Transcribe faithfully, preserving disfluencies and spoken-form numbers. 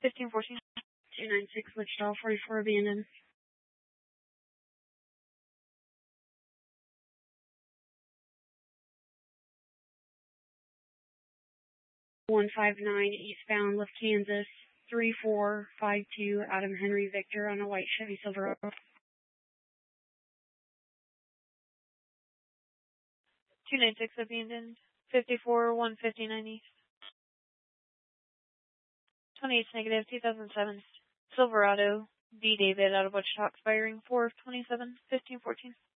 fifteen fourteen. two nine six Wichita, forty-four abandoned. one five nine eastbound with Kansas, three four five two Adam Henry Victor on a white Chevy Silverado. two nine six abandoned, fifty-four one fifty-nine east. twenty-eight negative, two thousand seven Silverado, D. David out of Wichita, expiring four twenty-seven fifteen fourteen.